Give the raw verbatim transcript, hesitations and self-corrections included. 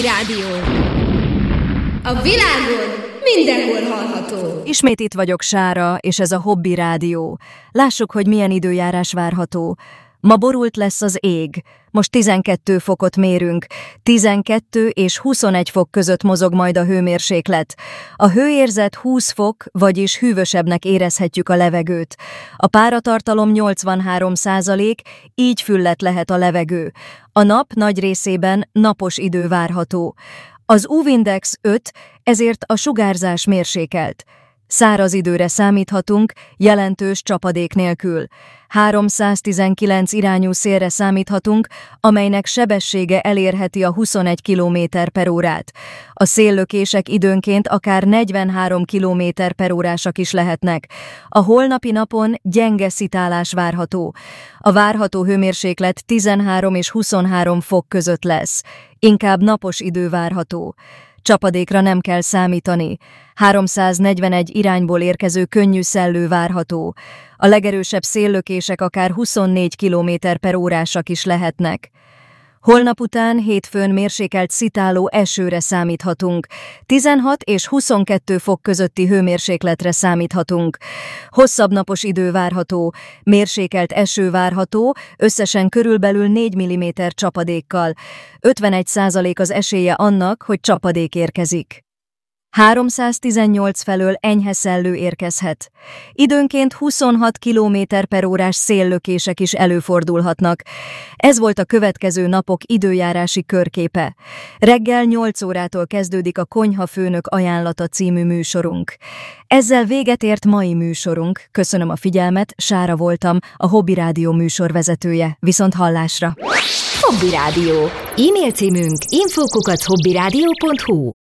Rádió. A világon mindenhol hallható. Ismét itt vagyok, Sára, és ez a Hobby Rádió. Lássuk, hogy milyen időjárás várható. Ma borult lesz az ég. Most tizenkét fokot mérünk. tizenkettő és huszonegy fok között mozog majd a hőmérséklet. A hőérzet húsz fok, vagyis hűvösebbnek érezhetjük a levegőt. A páratartalom nyolcvanhárom százalék, így füllet lehet a levegő. A nap nagy részében napos idő várható. Az u vé-index öt, ezért a sugárzás mérsékelt. Száraz időre számíthatunk, jelentős csapadék nélkül. háromszáztizenkilenc irányú szélre számíthatunk, amelynek sebessége elérheti a huszonegy kilométer per órát. A széllökések időnként akár negyvenhárom kilométer per órásak is lehetnek. A holnapi napon gyenge szitálás várható. A várható hőmérséklet tizenhárom és huszonhárom fok között lesz. Inkább napos idő várható. Csapadékra nem kell számítani. háromszáznegyvenegy irányból érkező könnyű szellő várható. A legerősebb széllökések akár huszonnégy kilométer per órásak is lehetnek. Holnap után hétfőn mérsékelt szitáló esőre számíthatunk. tizenhat és huszonkettő fok közötti hőmérsékletre számíthatunk. Hosszabb napos idő várható, mérsékelt eső várható, összesen körülbelül négy milliméter csapadékkal. ötvenegy százalék az esélye annak, hogy csapadék érkezik. háromszáztizennyolc felől enyhe szellő érkezhet. Időnként huszonhat kilométer per órás széllökések is előfordulhatnak. Ez volt a következő napok időjárási körképe. Reggel nyolc órától kezdődik a Konyhafőnök ajánlata című műsorunk. Ezzel véget ért mai műsorunk. Köszönöm a figyelmet, Sára voltam, a Hobby Rádió műsorvezetője. Viszont hallásra! Hobby Rádió. E-mail címünk info kukac hobbyradio pont hu.